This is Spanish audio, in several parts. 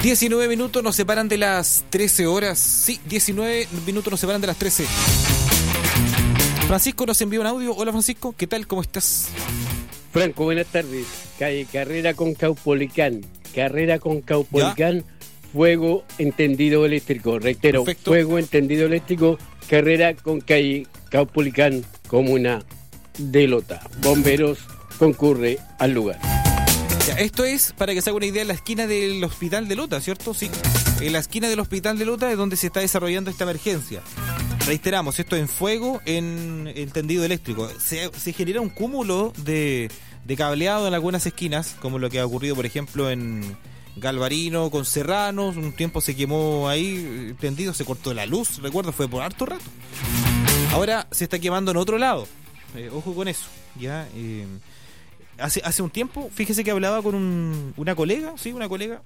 19 minutos nos separan de las 13 horas. Sí, 19 minutos nos separan de las 13. Francisco nos envió un audio. Hola Francisco, ¿qué tal? ¿Cómo estás? Franco, buenas tardes. Calle Carrera con Caupolicán. Carrera con Caupolicán. ¿Ya? Fuego en tendido eléctrico. Reitero, perfecto. Fuego en tendido eléctrico. Carrera con calle Caupolicán, comuna de Lota. Bomberos concurre al lugar. Ya, esto es, para que se haga una idea, en la esquina del hospital de Lota, ¿cierto? Sí, en la esquina del hospital de Lota es donde se está desarrollando esta emergencia. Reiteramos, esto en fuego en tendido eléctrico. Se genera un cúmulo de cableado en algunas esquinas, como lo que ha ocurrido, por ejemplo, en Galvarino con Serranos. Un tiempo se quemó ahí, tendido, se cortó la luz, recuerdo, fue por harto rato. Ahora se está quemando en otro lado. Ojo con eso, ya. Hace un tiempo, fíjese que hablaba con una colega, sí, una colega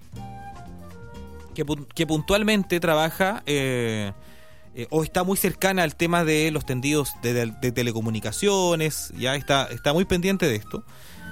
que puntualmente trabaja o está muy cercana al tema de los tendidos de telecomunicaciones, ya está muy pendiente de esto.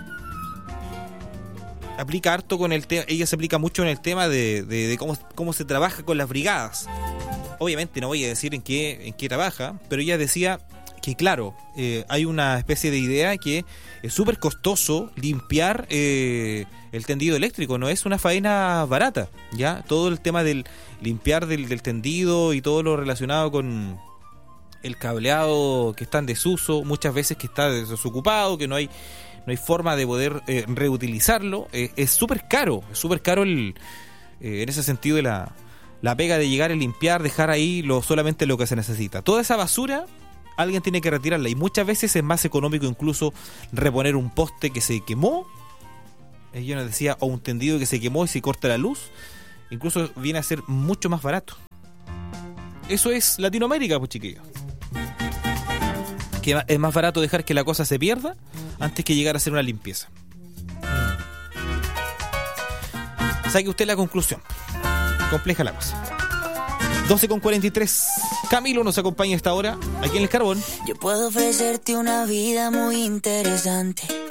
Aplica harto con el tema, ella se aplica mucho en el tema de cómo se trabaja con las brigadas. Obviamente no voy a decir en qué trabaja, pero ella decía que claro, hay una especie de idea que es súper costoso limpiar el tendido eléctrico, no es una faena barata, ya todo el tema del limpiar del tendido y todo lo relacionado con el cableado que está en desuso, muchas veces que está desocupado, que no hay forma de poder reutilizarlo, es súper caro en ese sentido de la pega de llegar a limpiar, dejar ahí solamente lo que se necesita. Toda esa basura alguien tiene que retirarla y muchas veces es más económico incluso reponer un poste que se quemó, yo nos decía, o un tendido que se quemó y se corta la luz, incluso viene a ser mucho más barato. Eso es Latinoamérica, pues chiquillos. Que es más barato dejar que la cosa se pierda antes que llegar a hacer una limpieza. Saque usted la conclusión. Compleja la cosa. 12:43. Camilo nos acompaña a esta hora aquí en El Carbón. Yo puedo ofrecerte una vida muy interesante,